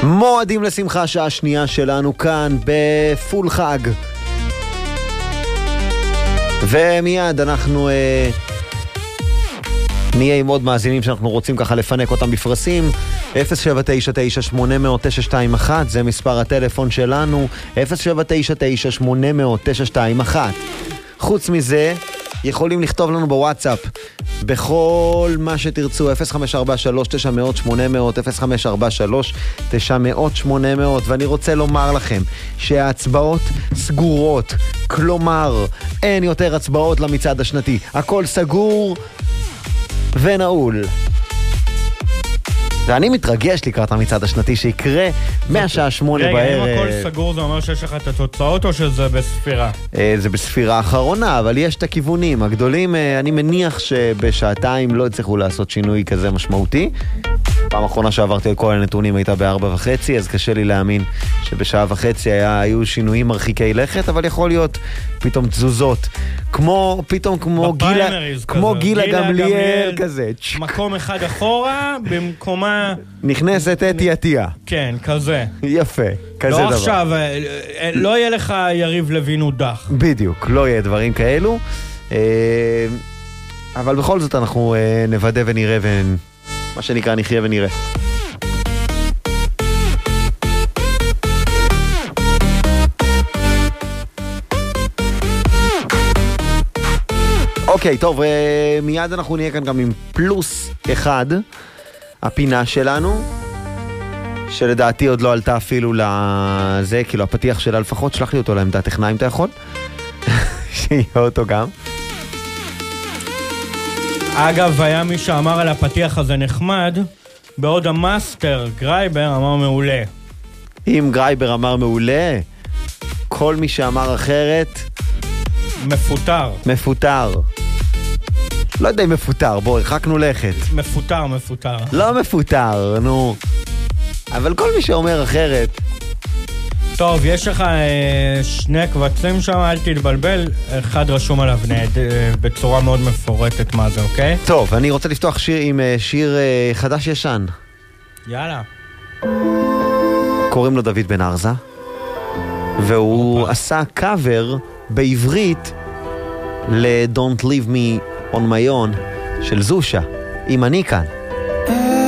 מועדים לשמחה, שעה שנייה שלנו כאן בפול חג. ומיד אנחנו נהיה עם עוד מאזינים שאנחנו רוצים ככה לפנק אותם בפרסים. 07998000921 זה מספר הטלפון שלנו, 07998000921. חוץ מזה יכולים לכתוב לנו בוואטסאפ בכל מה שתרצו, 0543-900-800, 0543-900-800. ואני רוצה לומר לכם שההצבעות סגורות, כלומר אין יותר הצבעות למצעד השנתי, הכל סגור ונעול. ואני מתרגש לקראת המצעד השנתי שיקרה מהשעה 8 בערב. רגע, אם הכל סגור זה אומר שיש לך את התוצאות או שזה בספירה? זה בספירה האחרונה, אבל יש את הכיוונים הגדולים. אני מניח שבשעתיים לא יצטרכו לעשות שינוי כזה משמעותי. פעם האחרונה שעברתי על כל הנתונים הייתה ב4:30, אז קשה לי להאמין שבשעה וחצי היו שינויים מרחיקי לכת, אבל יכול להיות פתאום תזוזות. כמו גילה גמליאל כזה. מקום אחד אחורה, במקומה... נכנסת אתי עטיה. כן, כזה. יפה, כזה דבר. לא עכשיו, לא יהיה לך יריב לוין הודח. בדיוק, לא יהיה דברים כאלו. אבל בכל זאת אנחנו נוודא ונראה מה שנקרא נחיה ונראה. אוקיי, טוב, מיד אנחנו נהיה כאן גם עם פלוס אחד, הפינה שלנו, שלדעתי עוד לא עלתה אפילו לזה, כאילו הפתיח שלה לפחות, שלח לי אותו לעמדת טכנאי אם אתה יכול, שיהיה אותו גם. אגב, היה מי שאמר על הפתיח הזה נחמד, בעוד המאסטר גרייבר אמר מעולה. אם גרייבר אמר מעולה, כל מי שאמר אחרת מפוטר. מפוטר. לא יודע אם מפוטר, בוא, הרחקנו לכת. מפוטר. לא מפוטר, נו. אבל כל מי שאומר אחרת. טוב, יש לך שני קבצים שם, אל תתבלבל. אחד רשום עליו בצורה מאוד מפורטת מה זה, אוקיי? טוב, אני רוצה לפתוח שיר עם שיר חדש ישן. יאללה. קוראים לו דוד בן ארזה, והוא עשה קאבר בעברית ל-Don't Leave Me on My Own של זושה, אם אני כאן.